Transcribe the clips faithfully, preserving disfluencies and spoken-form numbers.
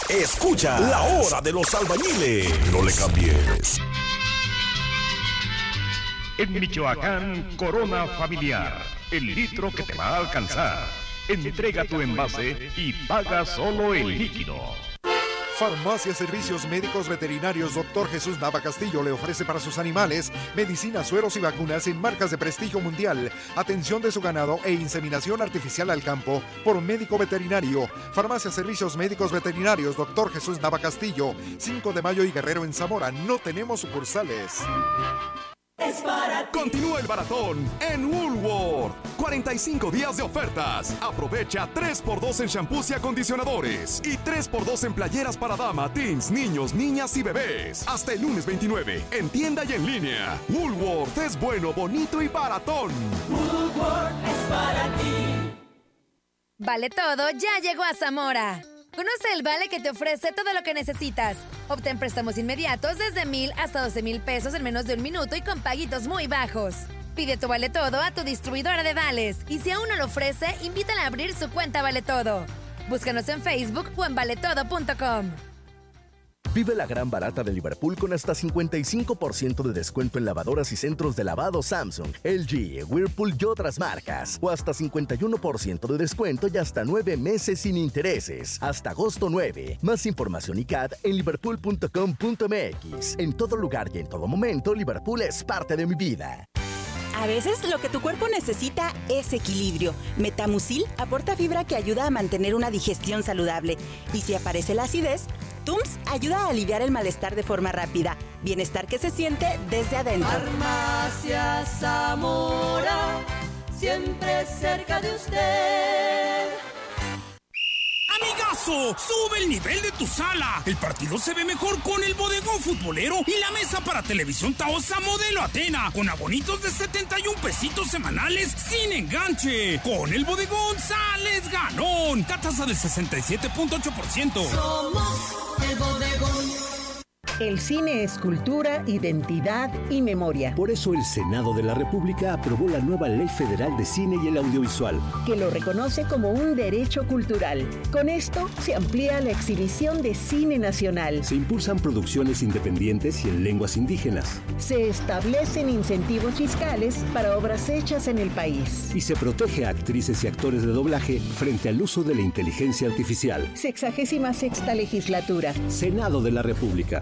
Escucha La Hora de los Albañiles. No le cambies. En Michoacán, Corona Familiar, el litro que te va a alcanzar. Entrega tu envase y paga solo el líquido. Farmacia Servicios Médicos Veterinarios Doctor Jesús Nava Castillo le ofrece para sus animales medicinas, sueros y vacunas en marcas de prestigio mundial, atención de su ganado e inseminación artificial al campo por médico veterinario. Farmacia Servicios Médicos Veterinarios Doctor Jesús Nava Castillo, cinco de mayo y Guerrero en Zamora. No tenemos sucursales. Es para ti. Continúa el maratón en Woolworth. cuarenta y cinco días de ofertas. Aprovecha tres por dos en shampoos y acondicionadores. Y tres por dos en playeras para dama, teens, niños, niñas y bebés. Hasta el lunes veintinueve. En tienda y en línea. Woolworth es bueno, bonito y baratón. Woolworth es para ti. Vale Todo ya llegó a Zamora. Conoce el vale que te ofrece todo lo que necesitas. Obtén préstamos inmediatos desde mil hasta doce mil pesos en menos de un minuto y con paguitos muy bajos. Pide tu Vale Todo a tu distribuidora de vales y si aún no lo ofrece, invítala a abrir su cuenta Vale Todo. Búscanos en Facebook o en vale todo punto com. Vive la gran barata de Liverpool con hasta cincuenta y cinco por ciento de descuento en lavadoras y centros de lavado Samsung, L G, Whirlpool y otras marcas. O hasta cincuenta y uno por ciento de descuento y hasta nueve meses sin intereses. Hasta agosto nueve. Más información y C A D en liverpool punto com punto m x. En todo lugar y en todo momento, Liverpool es parte de mi vida. A veces lo que tu cuerpo necesita es equilibrio. Metamucil aporta fibra que ayuda a mantener una digestión saludable. Y si aparece la acidez, Tums ayuda a aliviar el malestar de forma rápida. Bienestar que se siente desde adentro. Farmacia Zamora, siempre cerca de usted. ¡Amigazo! ¡Sube el nivel de tu sala! El partido se ve mejor con el bodegón futbolero y la mesa para televisión Taosa modelo Atena, con abonitos de setenta y un pesitos semanales sin enganche. Con el bodegón sales ganón. Tasa del sesenta y siete punto ocho por ciento. Somos el bodegón. El cine es cultura, identidad y memoria. Por eso el Senado de la República aprobó la nueva Ley Federal de Cine y el Audiovisual, que lo reconoce como un derecho cultural. Con esto se amplía la exhibición de cine nacional. Se impulsan producciones independientes y en lenguas indígenas. Se establecen incentivos fiscales para obras hechas en el país. Y se protege a actrices y actores de doblaje frente al uso de la inteligencia artificial. Sexagésima sexta legislatura. Senado de la República.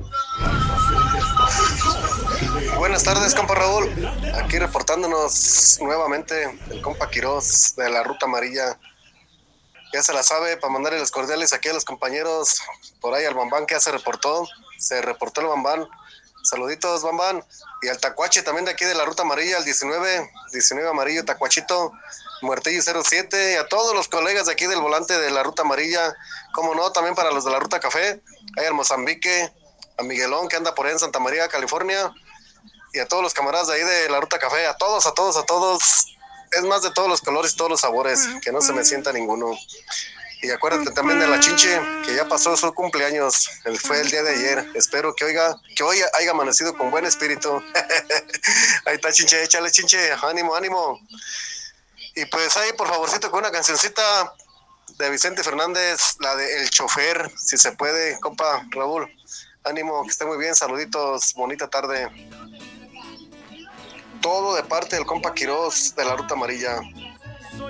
Buenas tardes, compa Raúl. Aquí reportándonos nuevamente el compa Quirós de la Ruta Amarilla. Ya se la sabe, para mandarle los cordiales aquí a los compañeros. Por ahí al Bambán que ya se reportó. Se reportó el Bambán. Saluditos, Bambán. Y al Tacuache también de aquí de la Ruta Amarilla, al diecinueve, diecinueve Amarillo, Tacuachito, Muertillo cero siete. Y a todos los colegas de aquí del volante de la Ruta Amarilla. Como no, también para los de la Ruta Café. Ahí al Mozambique, a Miguelón que anda por ahí en Santa María, California, y a todos los camaradas de ahí de la Ruta Café, a todos, a todos, a todos, es más de todos los colores, todos los sabores, que no se me sienta ninguno. Y acuérdate también de la Chinche, que ya pasó su cumpleaños, el, fue el día de ayer. Espero que oiga, que hoy haya amanecido con buen espíritu. Ahí está, Chinche, échale, Chinche, ánimo, ánimo. Y pues ahí, por favorcito, con una cancioncita de Vicente Fernández, la de El Chofer, si se puede, compa Raúl. Ánimo, que esté muy bien, saluditos, bonita tarde. Todo de parte del compa Quirós de la Ruta Amarilla.